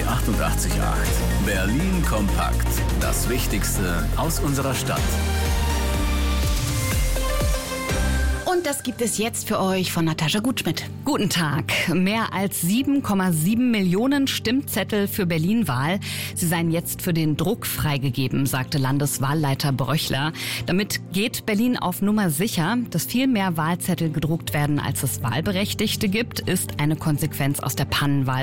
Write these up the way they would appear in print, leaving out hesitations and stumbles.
88,8. Berlin kompakt. Das Wichtigste aus unserer Stadt. Und das gibt es jetzt für euch von Natascha Gutschmidt. Guten Tag. Mehr als 7,7 Millionen Stimmzettel für Berlin-Wahl. Sie seien jetzt für den Druck freigegeben, sagte Landeswahlleiter Bröchler. Damit geht Berlin auf Nummer sicher. Dass viel mehr Wahlzettel gedruckt werden, als es Wahlberechtigte gibt, ist eine Konsequenz aus der Pannenwahl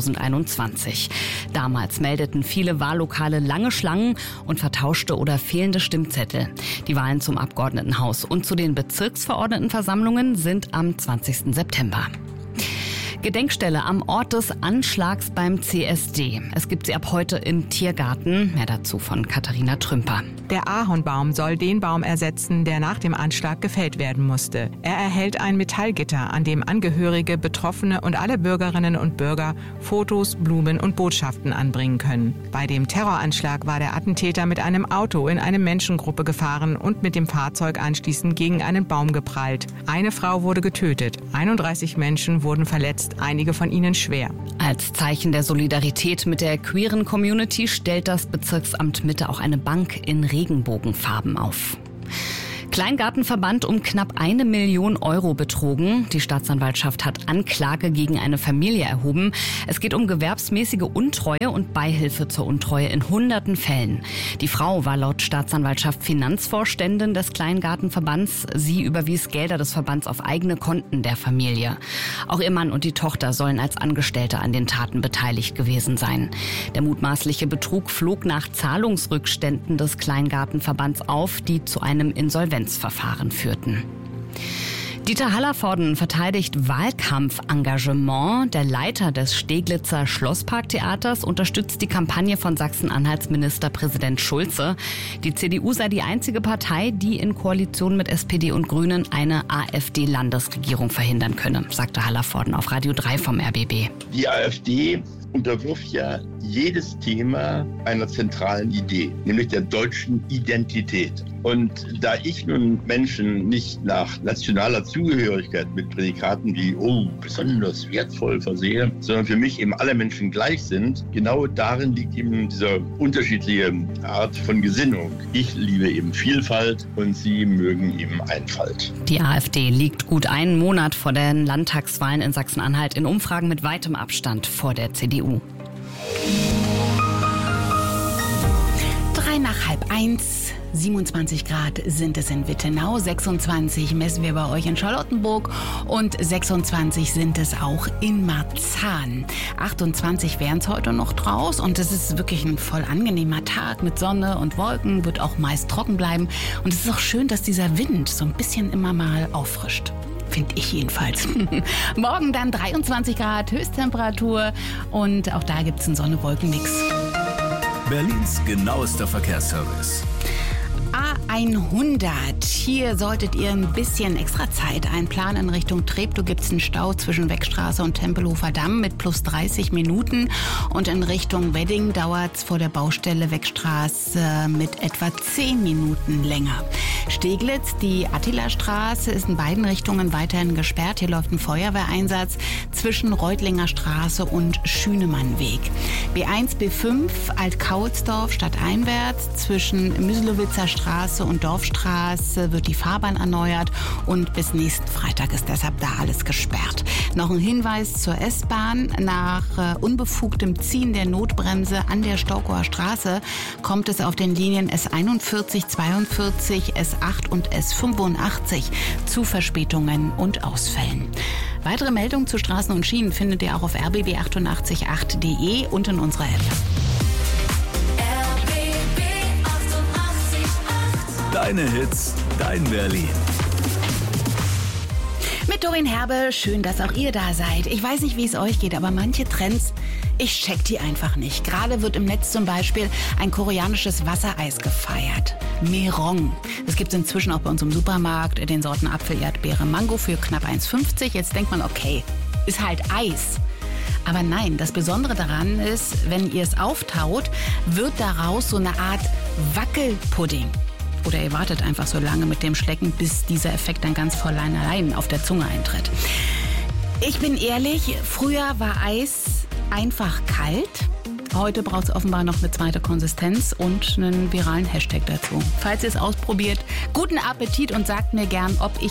2021. Damals meldeten viele Wahllokale lange Schlangen und vertauschte oder fehlende Stimmzettel. Die Wahlen zum Abgeordnetenhaus und zu den Bezirksverordnetenversammlungen sind am 20. September. Gedenkstelle am Ort des Anschlags beim CSD. Es gibt sie ab heute im Tiergarten. Mehr dazu von Katharina Trümper. Der Ahornbaum soll den Baum ersetzen, der nach dem Anschlag gefällt werden musste. Er erhält ein Metallgitter, an dem Angehörige, Betroffene und alle Bürgerinnen und Bürger Fotos, Blumen und Botschaften anbringen können. Bei dem Terroranschlag war der Attentäter mit einem Auto in eine Menschengruppe gefahren und mit dem Fahrzeug anschließend gegen einen Baum geprallt. Eine Frau wurde getötet, 31 Menschen wurden verletzt, einige von ihnen schwer. Als Zeichen der Solidarität mit der queeren Community stellt das Bezirksamt Mitte auch eine Bank in Regenbogenfarben auf. Kleingartenverband um knapp 1 Million Euro betrogen. Die Staatsanwaltschaft hat Anklage gegen eine Familie erhoben. Es geht um gewerbsmäßige Untreue und Beihilfe zur Untreue in hunderten Fällen. Die Frau war laut Staatsanwaltschaft Finanzvorständin des Kleingartenverbands. Sie überwies Gelder des Verbands auf eigene Konten der Familie. Auch ihr Mann und die Tochter sollen als Angestellte an den Taten beteiligt gewesen sein. Der mutmaßliche Betrug flog nach Zahlungsrückständen des Kleingartenverbands auf, die zu einem Insolvenzverfahren führten. Dieter Hallervorden verteidigt Wahlkampfengagement. Der Leiter des Steglitzer Schlossparktheaters unterstützt die Kampagne von Sachsen-Anhalts Ministerpräsident Schulze. Die CDU sei die einzige Partei, die in Koalition mit SPD und Grünen eine AfD-Landesregierung verhindern könne, sagte Hallervorden auf Radio 3 vom RBB. Die AfD unterwirft ja jedes Thema einer zentralen Idee, nämlich der deutschen Identität. Und da ich nun Menschen nicht nach nationaler Zugehörigkeit mit Prädikaten wie besonders wertvoll versehe, sondern für mich eben alle Menschen gleich sind, genau darin liegt eben diese unterschiedliche Art von Gesinnung. Ich liebe eben Vielfalt und Sie mögen eben Einfalt. Die AfD liegt gut einen Monat vor den Landtagswahlen in Sachsen-Anhalt in Umfragen mit weitem Abstand vor der CDU. 1:03, 27 Grad sind es in Wittenau, 26 messen wir bei euch in Charlottenburg und 26 sind es auch in Marzahn. 28 wären es heute noch draus und es ist wirklich ein voll angenehmer Tag mit Sonne und Wolken, wird auch meist trocken bleiben. Und es ist auch schön, dass dieser Wind so ein bisschen immer mal auffrischt. Finde ich jedenfalls. Morgen dann 23 Grad Höchsttemperatur und auch da gibt es einen Sonne-Wolken-Mix. Berlins genauester Verkehrsservice. A100. Hier solltet ihr ein bisschen extra Zeit einplanen. In Richtung Treptow gibt es einen Stau zwischen Wegstraße und Tempelhofer Damm mit plus 30 Minuten. Und in Richtung Wedding dauert es vor der Baustelle Wegstraße mit etwa 10 Minuten länger. Steglitz, die Attila-Straße, ist in beiden Richtungen weiterhin gesperrt. Hier läuft ein Feuerwehreinsatz zwischen Reutlinger Straße und Schünemannweg. B1, B5, Alt-Kaulsdorf stadteinwärts zwischen Müslowitzer Straße und Dorfstraße wird die Fahrbahn erneuert und bis nächsten Freitag ist deshalb da alles gesperrt. Noch ein Hinweis zur S-Bahn. Nach unbefugtem Ziehen der Notbremse an der Staukower Straße kommt es auf den Linien S41, 42, S8 und S85 zu Verspätungen und Ausfällen. Weitere Meldungen zu Straßen und Schienen findet ihr auch auf rbb888.de und in unserer App. Deine Hits, dein Berlin. Mit Doreen Herbe, schön, dass auch ihr da seid. Ich weiß nicht, wie es euch geht, aber manche Trends, ich check die einfach nicht. Gerade wird im Netz zum Beispiel ein koreanisches Wassereis gefeiert. Merong. Das gibt es inzwischen auch bei uns im Supermarkt in den Sorten Apfel, Erdbeere, Mango für knapp 1,50. Jetzt denkt man, okay, ist halt Eis. Aber nein, das Besondere daran ist, wenn ihr es auftaut, wird daraus so eine Art Wackelpudding. Oder ihr wartet einfach so lange mit dem Schlecken, bis dieser Effekt dann ganz von allein auf der Zunge eintritt. Ich bin ehrlich, früher war Eis einfach kalt. Heute braucht es offenbar noch eine zweite Konsistenz und einen viralen Hashtag dazu. Falls ihr es ausprobiert, guten Appetit und sagt mir gern, ob ich